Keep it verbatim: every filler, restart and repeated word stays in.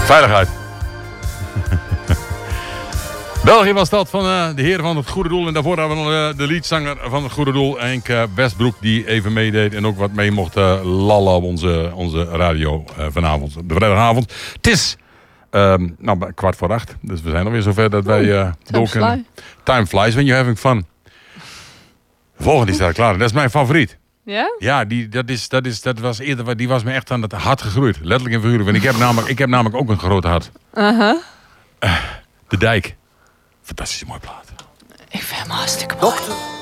Veiligheid. België was dat van uh, de heer van het Goede Doel. En daarvoor hebben we nog uh, de leadzanger van het Goede Doel, Henk uh, Westbroek, die even meedeed en ook wat mee mocht uh, lallen op onze, onze radio uh, vanavond, de vrijdagavond. Het is um, nou, kwart voor acht, dus we zijn alweer zover dat wij uh, door kunnen. Time flies when you're having fun. De volgende die staat klaar. Dat is mijn favoriet. Ja? Ja, die, dat, is, dat, is, dat was eerder, die was me echt aan het hart gegroeid. Letterlijk en figuurlijk. Want ik heb namelijk, ik heb namelijk ook een groot hart. Uh-huh. Uh, de Dijk. Fantastisch mooi plaat. Ik vind hem hartstikke mooi. Dokter.